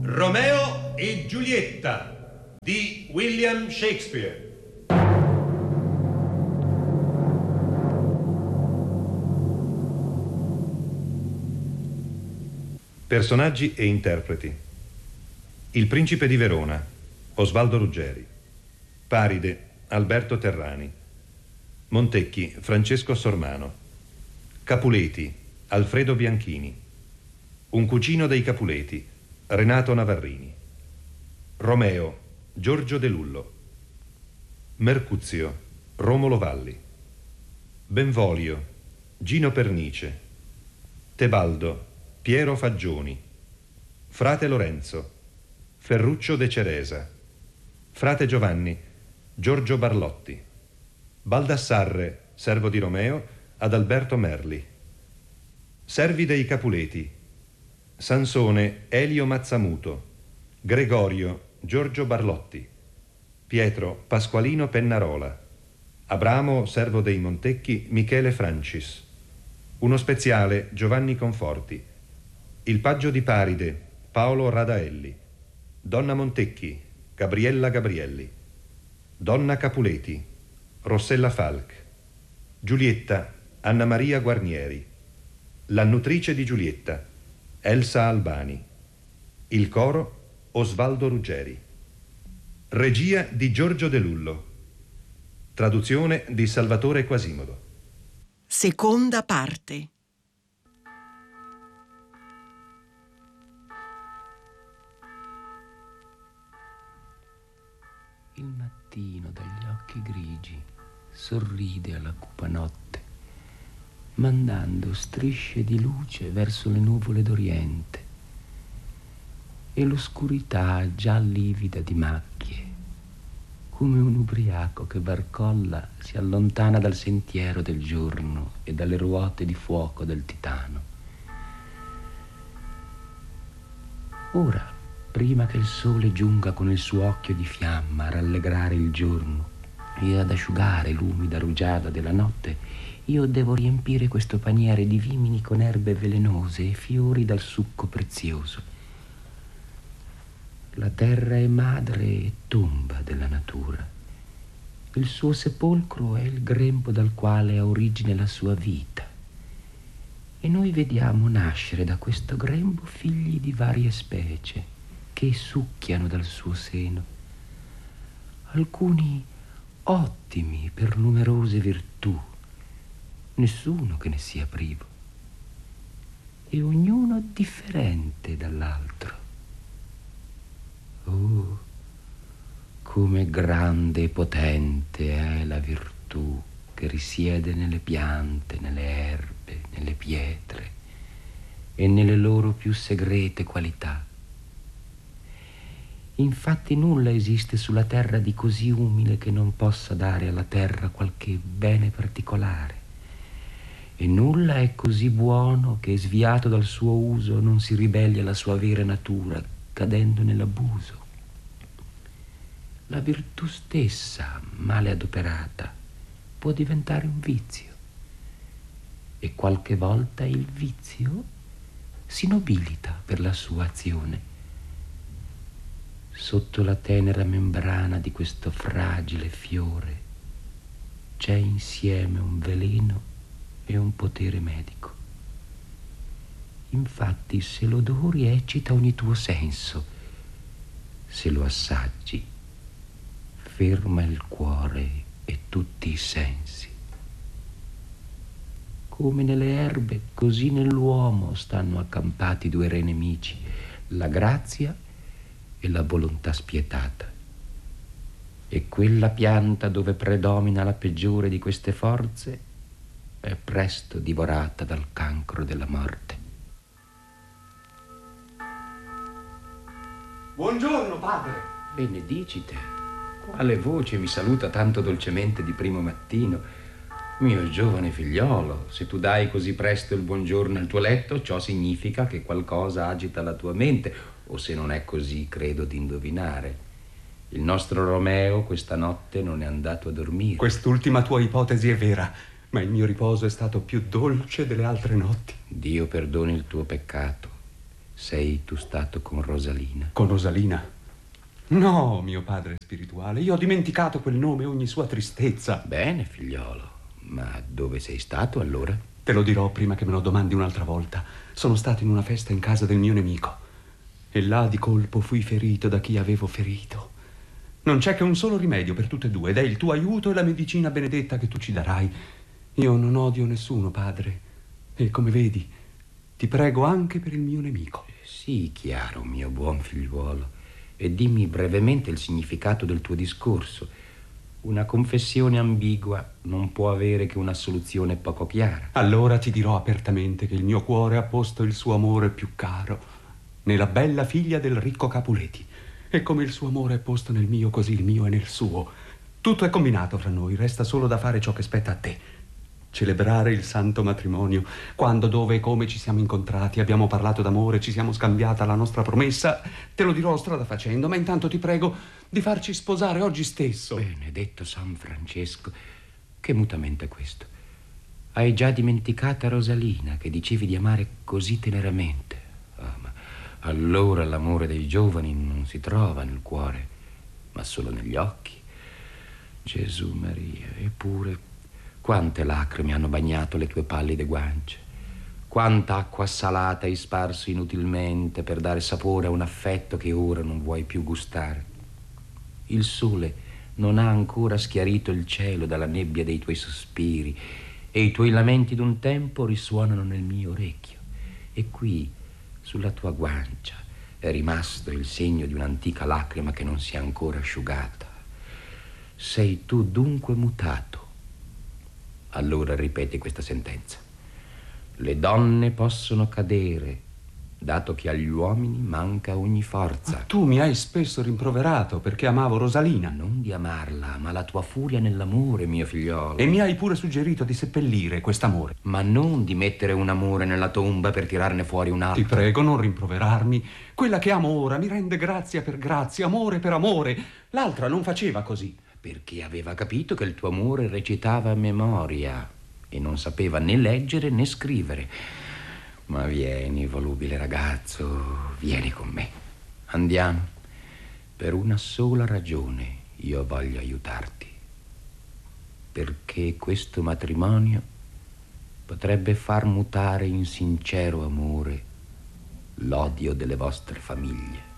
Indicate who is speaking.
Speaker 1: Romeo e Giulietta di William Shakespeare.
Speaker 2: Personaggi e interpreti: il principe di Verona, Osvaldo Ruggeri; Paride, Alberto Terrani; Montecchi, Francesco Sormano; Capuleti, Alfredo Bianchini; un cugino dei Capuleti, Renato Navarrini; Romeo, Giorgio De Lullo; Mercuzio, Romolo Valli; Benvolio, Gino Pernice; Tebaldo, Piero Faggioni; frate Lorenzo, Ferruccio De Ceresa; frate Giovanni, Giorgio Barlotti; Baldassarre, servo di Romeo, ad Alberto Merli; servi dei Capuleti: Sansone, Elio Mazzamuto; Gregorio, Giorgio Barlotti; Pietro, Pasqualino Pennarola; Abramo, servo dei Montecchi, Michele Francis; uno speziale, Giovanni Conforti; il paggio di Paride, Paolo Radaelli; donna Montecchi, Gabriella Gabrielli; donna Capuleti, Rossella Falk; Giulietta, Anna Maria Guarnieri; la nutrice di Giulietta, Elsa Albani; il coro, Osvaldo Ruggeri; regia di Giorgio De Lullo; traduzione di Salvatore Quasimodo.
Speaker 3: Seconda parte.
Speaker 4: Il mattino dagli occhi grigi sorride alla cupa notte, mandando strisce di luce verso le nuvole d'Oriente, e l'oscurità già livida di macchie, come un ubriaco che barcolla si allontana dal sentiero del giorno e dalle ruote di fuoco del Titano. Ora, prima che il sole giunga con il suo occhio di fiamma a rallegrare il giorno e ad asciugare l'umida rugiada della notte, io devo riempire questo paniere di vimini con erbe velenose e fiori dal succo prezioso. La terra è madre e tomba della natura. Il suo sepolcro è il grembo dal quale ha origine la sua vita. E noi vediamo nascere da questo grembo figli di varie specie che succhiano dal suo seno, alcuni ottimi per numerose virtù, nessuno che ne sia privo, e ognuno differente dall'altro. Oh, come grande e potente è la virtù che risiede nelle piante, nelle erbe, nelle pietre e nelle loro più segrete qualità. Infatti nulla esiste sulla terra di così umile che non possa dare alla terra qualche bene particolare, e nulla è così buono che, sviato dal suo uso, non si ribelli alla sua vera natura, cadendo nell'abuso. La virtù stessa, male adoperata, può diventare un vizio, e qualche volta il vizio si nobilita per la sua azione. Sotto la tenera membrana di questo fragile fiore c'è insieme un veleno e un potere medico. Infatti, se lo odori eccita ogni tuo senso, se lo assaggi ferma il cuore e tutti i sensi. Come nelle erbe, così nell'uomo stanno accampati due re nemici, la grazia e la volontà spietata. E quella pianta dove predomina la peggiore di queste forze è presto divorata dal cancro della morte.
Speaker 5: Buongiorno, padre.
Speaker 4: Benedicite, quale voce mi saluta tanto dolcemente di primo mattino? Mio giovane figliolo, se tu dai così presto il buongiorno al tuo letto, ciò significa che qualcosa agita la tua mente, o se non è così, credo di indovinare. Il nostro Romeo questa notte non è andato a dormire.
Speaker 5: Quest'ultima tua ipotesi è vera, ma il mio riposo è stato più dolce delle altre notti.
Speaker 4: Dio perdoni il tuo peccato. Sei tu stato con Rosalina?
Speaker 5: Con Rosalina? No, mio padre spirituale, io ho dimenticato quel nome e ogni sua tristezza.
Speaker 4: Bene, figliolo, ma dove sei stato allora?
Speaker 5: Te lo dirò prima che me lo domandi un'altra volta. Sono stato in una festa in casa del mio nemico e là di colpo fui ferito da chi avevo ferito. Non c'è che un solo rimedio per tutte e due ed è il tuo aiuto e la medicina benedetta che tu ci darai. Io non odio nessuno, padre, e come vedi ti prego anche per il mio nemico.
Speaker 4: Sì, chiaro, mio buon figliuolo, e dimmi brevemente il significato del tuo discorso. Una confessione ambigua non può avere che una soluzione poco chiara.
Speaker 5: Allora ti dirò apertamente che il mio cuore ha posto il suo amore più caro nella bella figlia del ricco Capuleti. E come il suo amore è posto nel mio, così il mio è nel suo. Tutto è combinato fra noi, resta solo da fare ciò che spetta a te. Celebrare il santo matrimonio. Quando, dove e come ci siamo incontrati, abbiamo parlato d'amore, ci siamo scambiata la nostra promessa. Te lo dirò strada facendo, ma intanto ti prego di farci sposare oggi stesso.
Speaker 4: Benedetto San Francesco, che mutamento è questo? Hai già dimenticata Rosalina, che dicevi di amare così teneramente. Ah, ma allora l'amore dei giovani non si trova nel cuore, ma solo negli occhi. Gesù Maria, eppure quante lacrime hanno bagnato le tue pallide guance, quanta acqua salata hai sparso inutilmente per dare sapore a un affetto che ora non vuoi più gustare. Il sole non ha ancora schiarito il cielo dalla nebbia dei tuoi sospiri e i tuoi lamenti d'un tempo risuonano nel mio orecchio. E qui, sulla tua guancia, è rimasto il segno di un'antica lacrima che non si è ancora asciugata. Sei tu dunque mutato. Allora ripeti questa sentenza. Le donne possono cadere, dato che agli uomini manca ogni forza.
Speaker 5: Ma tu mi hai spesso rimproverato perché amavo Rosalina.
Speaker 4: Non di amarla, ma la tua furia nell'amore, mio figliolo.
Speaker 5: E mi hai pure suggerito di seppellire quest'amore.
Speaker 4: Ma non di mettere un amore nella tomba per tirarne fuori un altro.
Speaker 5: Ti prego, non rimproverarmi. Quella che amo ora mi rende grazia per grazia, amore per amore. L'altra non faceva così.
Speaker 4: Perché aveva capito che il tuo amore recitava a memoria e non sapeva né leggere né scrivere. Ma vieni, volubile ragazzo, vieni con me. Andiamo. Per una sola ragione io voglio aiutarti. Perché questo matrimonio potrebbe far mutare in sincero amore l'odio delle vostre famiglie.